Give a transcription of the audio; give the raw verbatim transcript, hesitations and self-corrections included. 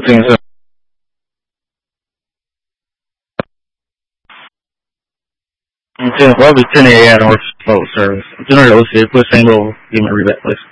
seeing some. I'm seeing probably ten A at North Boat Service. Generally, let's see, put Saint Louis, give me a rebat, please.